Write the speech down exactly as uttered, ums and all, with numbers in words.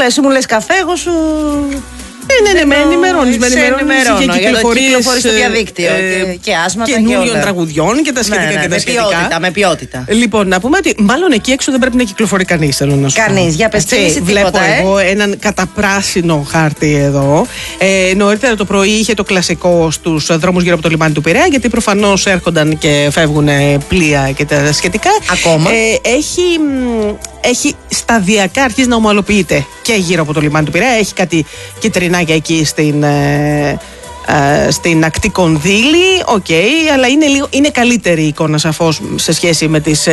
Καλά, εσύ μου λες καφέ, εγώ σου. Ναι, ναι, ναι, με ενημερώνεις, με ενημερώνεις για κυκλοφορίες στο διαδίκτυο ε, και, και άσματα καινούριων τραγουδιών και τα σχετικά ναι, ναι, και τα με σχετικά. Ποιότητα, με ποιότητα. Λοιπόν, να πούμε ότι μάλλον εκεί έξω δεν πρέπει να κυκλοφορεί κανείς, θέλω να σου πω. Κανείς, για πες τι. Βλέπω τίποτα, εγώ ε? έναν καταπράσινο χάρτη εδώ. Ε, νωρίτερα το πρωί είχε το κλασικό στους δρόμους γύρω από το λιμάνι του Πειραιά, γιατί προφανώς έρχονταν και φεύγουν πλοία και τα σχετικά. Ακόμα. Ε, έχει. Έχει σταδιακά αρχίσει να ομαλοποιείται και γύρω από το λιμάνι του Πειραιά. Έχει κάτι κυτρινάκια εκεί στην, ε, ε, στην ακτή Κονδύλη. Οκ, okay, αλλά είναι, λίγο, είναι καλύτερη η εικόνα σαφώς σε σχέση με τις